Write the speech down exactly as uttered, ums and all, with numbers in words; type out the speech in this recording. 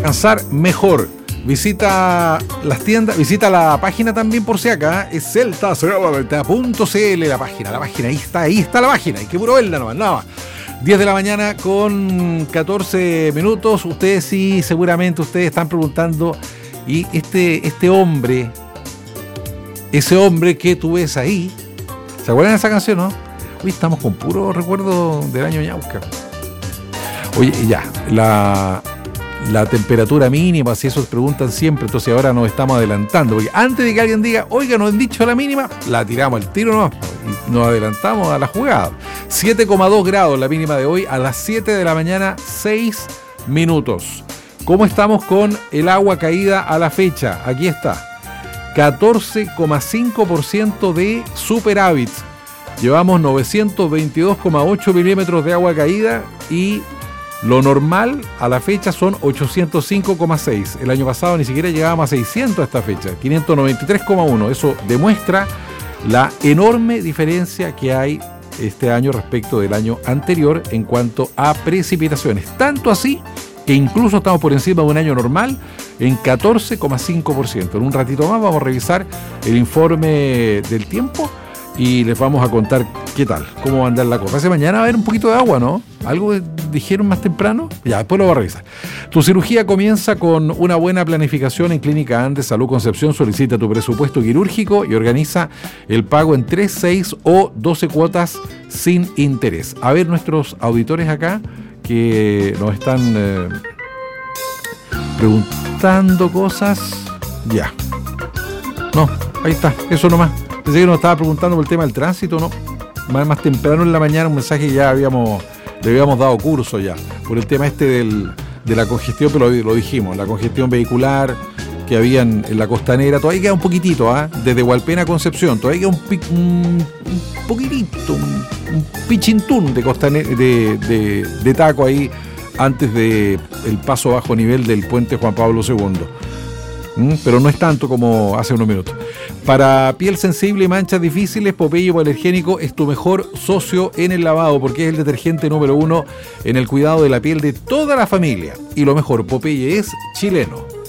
descansar mejor. Visita las tiendas, visita la página también por si acá, es celta punto c l la página, la página, ahí está, ahí está la página, hay que puro verla nomás, nada más. diez de la mañana con catorce minutos, ustedes sí, seguramente ustedes están preguntando, y este, este hombre, ese hombre que tú ves ahí, ¿se acuerdan de esa canción, no? Hoy estamos con puro recuerdo del año Ñauca. Oye, ya, la... la temperatura mínima, si eso preguntan siempre, entonces ahora nos estamos adelantando, porque antes de que alguien diga, oiga, nos han dicho la mínima, la tiramos al tiro nomás y nos adelantamos a la jugada. siete coma dos grados la mínima de hoy, a las siete de la mañana, seis minutos. ¿Cómo estamos con el agua caída a la fecha? Aquí está, catorce coma cinco por ciento de superávit. Llevamos novecientos veintidós coma ocho milímetros de agua caída y lo normal a la fecha son ochocientos cinco coma seis. El año pasado ni siquiera llegábamos a seiscientos a esta fecha, quinientos noventa y tres coma uno. Eso demuestra la enorme diferencia que hay este año respecto del año anterior en cuanto a precipitaciones. Tanto así que incluso estamos por encima de un año normal en catorce coma cinco por ciento. En un ratito más vamos a revisar el informe del tiempo y les vamos a contar qué tal, cómo va a andar la cosa. Hace mañana va a haber un poquito de agua, ¿no? ¿Algo dijeron más temprano? Ya, después lo voy a revisar. Tu cirugía comienza con una buena planificación en Clínica Andes Salud Concepción. Solicita tu presupuesto quirúrgico y organiza el pago en tres, seis o doce cuotas sin interés. A ver, nuestros auditores acá que nos están eh, preguntando cosas. Ya. No, ahí está, eso nomás. Pensé que nos estaba preguntando por el tema del tránsito, ¿no? Más, más temprano en la mañana un mensaje que ya habíamos, le habíamos dado curso ya, por el tema este del, de la congestión, pero lo, lo dijimos, la congestión vehicular que había en, en la costanera, todavía queda un poquitito, ¿ah? ¿eh? Desde Hualpena a Concepción, todavía queda un, un, un poquitito, un, un pichintún de, costane, de, de, de taco ahí antes de el paso bajo nivel del puente Juan Pablo segundo. ¿Mm? Pero no es tanto como hace unos minutos. Para piel sensible y manchas difíciles, Popeye Hipoalergénico es tu mejor socio en el lavado, porque es el detergente número uno en el cuidado de la piel de toda la familia. Y lo mejor, Popeye es chileno.